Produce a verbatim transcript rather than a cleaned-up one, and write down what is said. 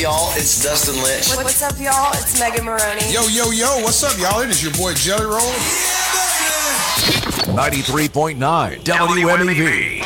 y'all? It's Dustin Lynch. What's up, y'all? It's Megan Maroney. Yo, yo, yo, what's up, y'all? It is your boy Jelly Roll. ninety-three point nine W M E V.